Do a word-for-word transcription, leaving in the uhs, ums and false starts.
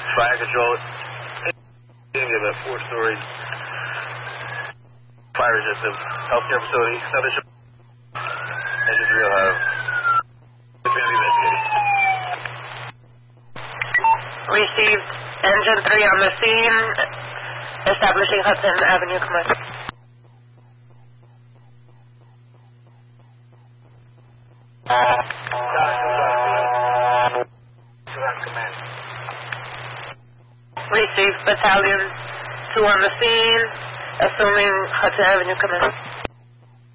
Fire control. Give a four-story fire system. Healthcare facility. Southern Shore. Engine three will have community investigating. Received. Engine three on the scene. Establishing Hudson Avenue Commercial. Received. Battalion two on the scene. Assuming Hudson Avenue Commercial.